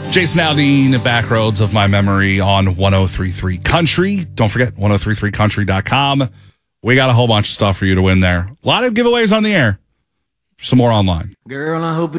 Jason Aldean, Backroads of My Memory on 103.3 Country. Don't forget, 1033country.com. We got a whole bunch of stuff for you to win there. A lot of giveaways on the air. Some more online. Girl, I hope